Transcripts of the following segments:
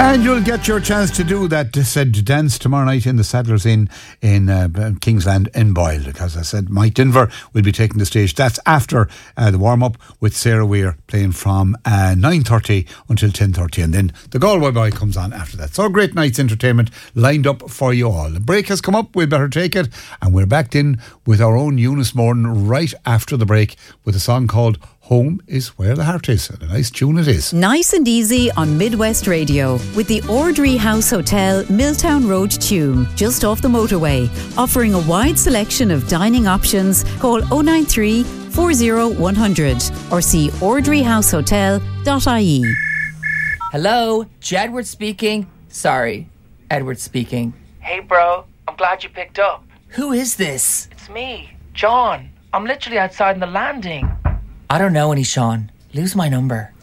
And you'll get your chance to do that, said dance tomorrow night in the Saddlers Inn in Kingsland in Boyle, because I said Mike Denver will be taking the stage. That's after the warm-up with Sarah Weir playing from 9:30 until 10:30, and then the Galway Boy comes on after that. So great night's entertainment lined up for you all. The break has come up, we better take it, and we're back in with our own Eunice Morton right after the break with a song called Home is Where the Heart Is. And a nice tune it is. Nice and easy on Midwest Radio with the Ordry House Hotel, Milltown Road, Tuam, just off the motorway. Offering a wide selection of dining options. Call 093 40 100 or see ordryhousehotel.ie. Hello, Jedward speaking. Sorry, Edward speaking. Hey bro, I'm glad you picked up. Who is this? It's me, John. I'm literally outside in the landing. I don't know any Sean. Lose my number.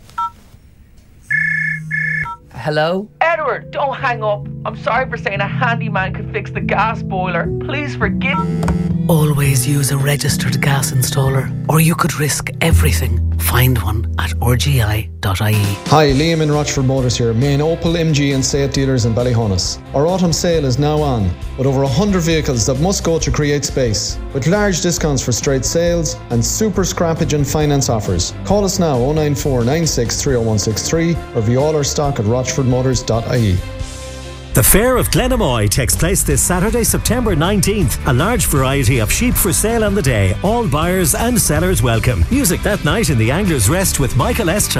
Hello? Edward, don't hang up. I'm sorry for saying a handyman could fix the gas boiler. Please forgive. Always use a registered gas installer, or you could risk everything. Find one at rgi.ie. Hi, Liam in Rochford Motors here, main Opel, MG and Seat dealers in Ballyhonus. Our autumn sale is now on, with over 100 vehicles that must go to create space, with large discounts for straight sales and super scrappage and finance offers. Call us now 094 96 30163 or view all our stock at rochfordmotors.ie. The Fair of Glenamoy takes place this Saturday, September 19th. A large variety of sheep for sale on the day. All buyers and sellers welcome. Music that night in the Angler's Rest with Michael S.